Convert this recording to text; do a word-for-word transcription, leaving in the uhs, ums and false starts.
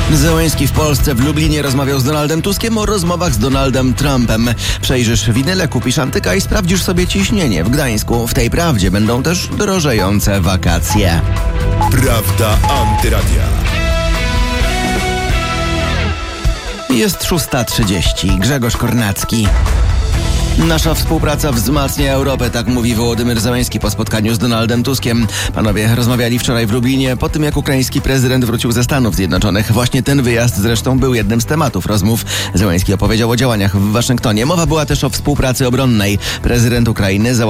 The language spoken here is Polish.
Zełenski w Polsce, w Lublinie rozmawiał z Donaldem Tuskiem o rozmowach z Donaldem Trumpem. Przejrzysz winyle, kupisz antyka i sprawdzisz sobie ciśnienie w Gdańsku. W tej prawdzie będą też drożejące wakacje. Prawda Antyradia. Jest szósta trzydzieści. Grzegorz Kornacki. Nasza współpraca wzmacnia Europę, tak mówi Wołodymyr Zełenski po spotkaniu z Donaldem Tuskiem. Panowie rozmawiali wczoraj w Lublinie po tym, jak ukraiński prezydent wrócił ze Stanów Zjednoczonych. Właśnie ten wyjazd zresztą był jednym z tematów rozmów. Zełenski opowiedział o działaniach w Waszyngtonie. Mowa była też o współpracy obronnej. Prezydent Ukrainy